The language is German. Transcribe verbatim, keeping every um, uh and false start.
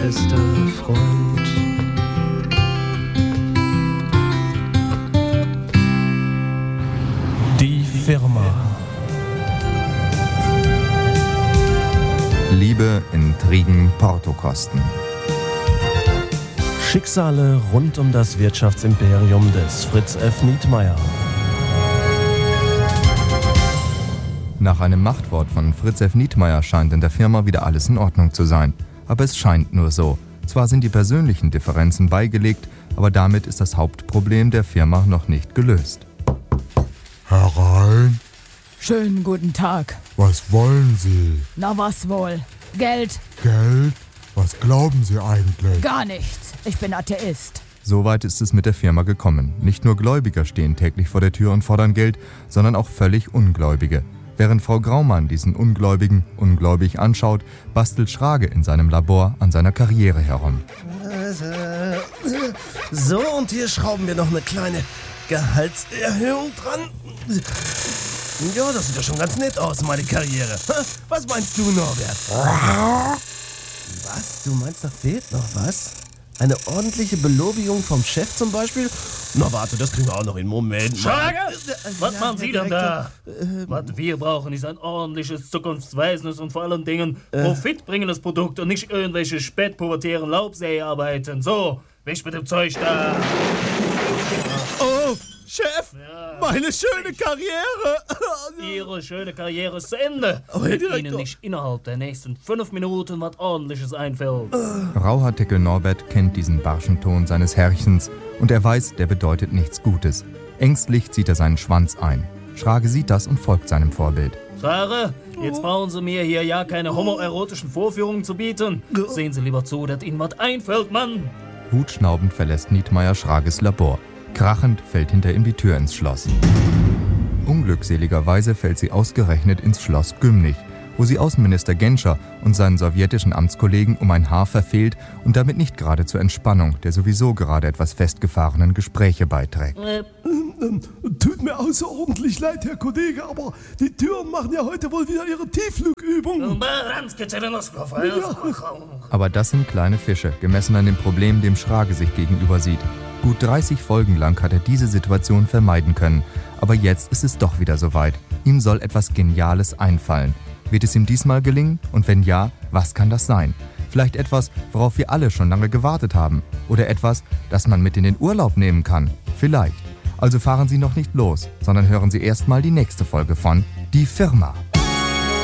beste Freund. Die Firma. Liebe, Intrigen, Portokosten. Schicksale rund um das Wirtschaftsimperium des Fritz F. Nietmeyer. Nach einem Machtwort von Fritz F. Nietmeyer scheint in der Firma wieder alles in Ordnung zu sein. Aber es scheint nur so. Zwar sind die persönlichen Differenzen beigelegt, aber damit ist das Hauptproblem der Firma noch nicht gelöst. Herein. Schönen guten Tag. Was wollen Sie? Na was wohl? Geld? Geld? Was glauben Sie eigentlich? Gar nichts. Ich bin Atheist. Soweit ist es mit der Firma gekommen. Nicht nur Gläubiger stehen täglich vor der Tür und fordern Geld, sondern auch völlig Ungläubige. Während Frau Graumann diesen Ungläubigen ungläubig anschaut, bastelt Schrage in seinem Labor an seiner Karriere herum. So, und hier schrauben wir noch eine kleine Gehaltserhöhung dran. Ja, das sieht ja schon ganz nett aus, meine Karriere. Was meinst du, Norbert? Was? Du meinst, da fehlt noch was? Eine ordentliche Belobigung vom Chef zum Beispiel? Na warte, das kriegen wir auch noch in Moment. Schrage! Was Ja, machen Sie Herr denn da? Direktor, Was wir brauchen, ist ein ordentliches, zukunftsweisendes und vor allen Dingen Äh. profitbringendes Produkt und nicht irgendwelche spätpubertären Laubsägearbeiten. So, weg mit dem Zeug da. Oh, Chef! Ja. Meine schöne Karriere! Ihre schöne Karriere ist zu Ende. Aber Herr Wenn Direktor- Ihnen nicht innerhalb der nächsten fünf Minuten was Ordentliches einfällt. Rauhaartickel Norbert kennt diesen barschen Ton seines Herrchens und er weiß, der bedeutet nichts Gutes. Ängstlich zieht er seinen Schwanz ein. Schrage sieht das und folgt seinem Vorbild. Sarah, jetzt brauchen Sie mir hier ja keine homoerotischen Vorführungen zu bieten. Sehen Sie lieber zu, dass Ihnen was einfällt, Mann. Wutschnaubend verlässt Nietmeyer Schrages Labor. Krachend fällt hinter ihm die Tür ins Schloss. Unglückseligerweise fällt sie ausgerechnet ins Schloss Gümnich, wo sie Außenminister Genscher und seinen sowjetischen Amtskollegen um ein Haar verfehlt und damit nicht gerade zur Entspannung der sowieso gerade etwas festgefahrenen Gespräche beiträgt. Äh, Tut mir außerordentlich leid, Herr Kollege, aber die Türen machen ja heute wohl wieder ihre Tiefflugübung. Aber das sind kleine Fische, gemessen an dem Problem, dem Schrage sich gegenüber sieht. Gut dreißig Folgen lang hat er diese Situation vermeiden können. Aber jetzt ist es doch wieder soweit. Ihm soll etwas Geniales einfallen. Wird es ihm diesmal gelingen? Und wenn ja, was kann das sein? Vielleicht etwas, worauf wir alle schon lange gewartet haben. Oder etwas, das man mit in den Urlaub nehmen kann. Vielleicht. Also fahren Sie noch nicht los, sondern hören Sie erstmal die nächste Folge von Die Firma.